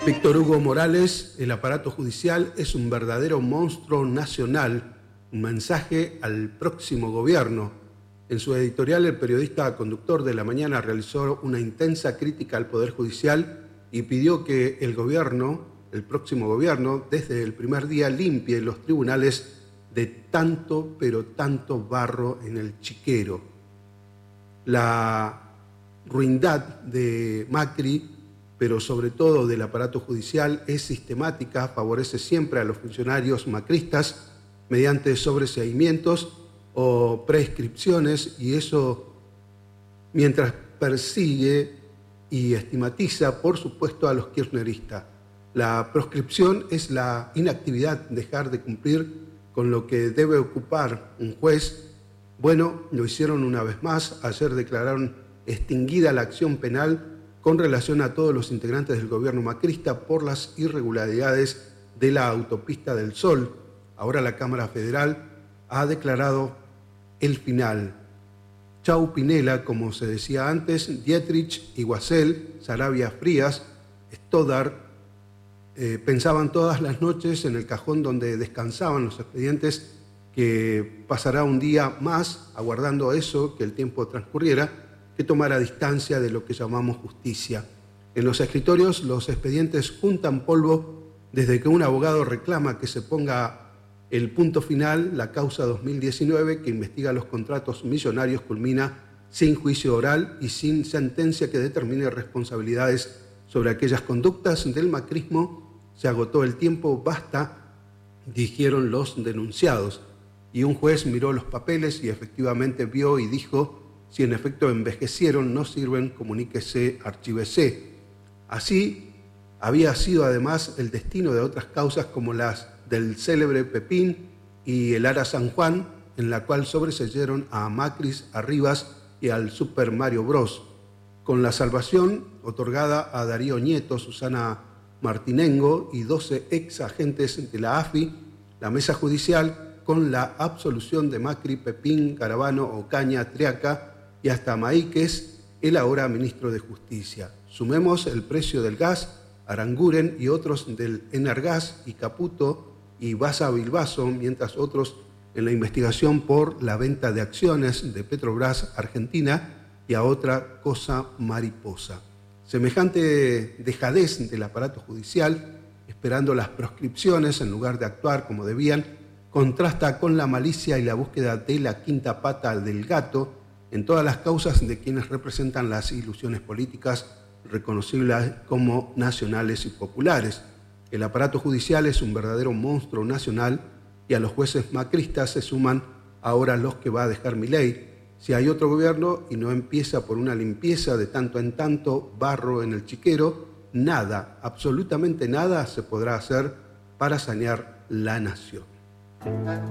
Víctor Hugo Morales, el aparato judicial es un verdadero monstruo nacional, un mensaje al próximo gobierno. En su editorial, el periodista conductor de La Mañana realizó una intensa crítica al Poder Judicial y pidió que el gobierno, el próximo gobierno, desde el primer día limpie los tribunales de tanto, pero tanto barro en el chiquero. La ruindad de Macri, pero sobre todo del aparato judicial, es sistemática, favorece siempre a los funcionarios macristas mediante sobreseimientos o prescripciones, y eso mientras persigue y estigmatiza, por supuesto, a los kirchneristas. La proscripción es la inactividad, dejar de cumplir con lo que debe ocupar un juez. Bueno, lo hicieron una vez más. Ayer declararon extinguida la acción penal con relación a todos los integrantes del gobierno macrista por las irregularidades de la autopista del Sol. Ahora la Cámara Federal ha declarado el final. Chau Pinela, como se decía antes, Dietrich, Iguacel, Sarabia Frías, Stoddard, pensaban todas las noches en el cajón donde descansaban los expedientes que pasará un día más aguardando eso, que el tiempo transcurriera, que tomara distancia de lo que llamamos justicia. En los escritorios los expedientes juntan polvo desde que un abogado reclama que se ponga el punto final. La causa 2019 que investiga los contratos millonarios culmina sin juicio oral y sin sentencia que determine responsabilidades sobre aquellas conductas del macrismo. Se agotó el tiempo, basta, dijeron los denunciados. Y un juez miró los papeles y efectivamente vio y dijo: si en efecto envejecieron, no sirven, comuníquese, archívese. Así había sido además el destino de otras causas como las del célebre Pepín y el Ara San Juan, en la cual sobreseyeron a Macris, a Rivas y al Super Mario Bros. Con la salvación otorgada a Darío Nieto, Susana Martinengo y 12 ex agentes de la AFI, la mesa judicial, con la absolución de Macri, Pepín, Garabano, Ocaña, Triaca y hasta Maíquez, el ahora ministro de Justicia. Sumemos el precio del gas, Aranguren y otros del Energas y Caputo y Basa Bilbaso, mientras otros en la investigación por la venta de acciones de Petrobras Argentina y a otra cosa mariposa. Semejante dejadez del aparato judicial, esperando las proscripciones en lugar de actuar como debían, contrasta con la malicia y la búsqueda de la quinta pata del gato en todas las causas de quienes representan las ilusiones políticas reconocibles como nacionales y populares. El aparato judicial es un verdadero monstruo nacional y a los jueces macristas se suman ahora los que va a dejar Milei. Si hay otro gobierno y no empieza por una limpieza de tanto en tanto barro en el chiquero, nada, absolutamente nada se podrá hacer para sanear la nación.